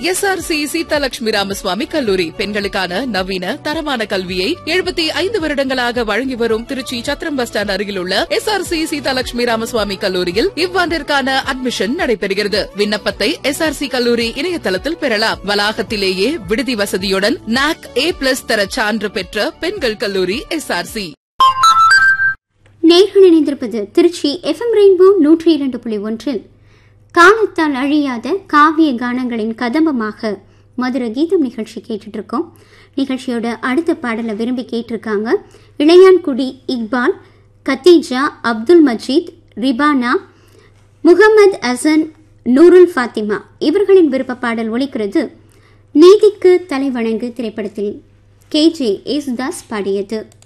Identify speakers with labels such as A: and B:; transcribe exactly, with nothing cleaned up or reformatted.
A: S R C Seethalakshmi Ramaswamy கல்லூரி பெண்களுக்கான நவீன தரமான கல்வியை எழுபத்தி ஐந்து வருடங்களாக வழங்கி வரும் திருச்சி சத்திரம் பஸ் ஸ்டாண்ட் அருகில் உள்ள S R C Seethalakshmi Ramaswamy கல்லூரியில் இவ்வாண்டிற்கான அட்மிஷன் நடைபெறுகிறது. விண்ணப்பத்தை எஸ் ஆர் சி கல்லூரி இணையதளத்தில் பெறலாம். வளாகத்திலேயே விடுதி வசதியுடன் நாக் ஏ பிளஸ் தர சான்று பெற்ற பெண்கள் கல்லூரி எஸ் ஆர் சி.
B: நேர்கள் இணைந்திருப்பது திருச்சி எஃப் எம் ரெயின்போ நூற்றி இரண்டு புள்ளி ஒன்றில் காலத்தால் அழியாத காவிய கானங்களின் கதம்பமாக மதுர கீதம் நிகழ்ச்சி கேட்டுட்டு இருக்கோம். நிகழ்ச்சியோட அடுத்த பாடலை விரும்பி கேட்டிருக்காங்க இளையான்குடி இக்பால், கத்தீஜா, அப்துல் மஜீத், ரிபானா, முகமது அசன், நூருல் ஃபாத்திமா இவர்களின் விருப்ப பாடல் ஒலிக்கிறது. நீதிக்கு தலைவணங்கு திரைப்படத்தில் கே ஜே ஏசுதாஸ் பாடியது.